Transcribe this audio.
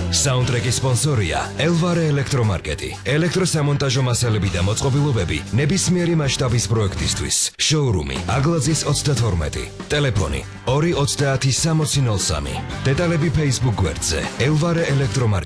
საუნდტრეკის სპონსორია ელვარე ელექტრომარკეტი. ელექტროსამონტაჟო მასალები და მოწყობილობები ნებისმიერი მასშტაბის პროექტისთვის. შოურუმი აგლაძის 32. ტელეფონი 230 6003. დეტალები Facebook გვერდზე ელვარე ელექტრომარკეტი.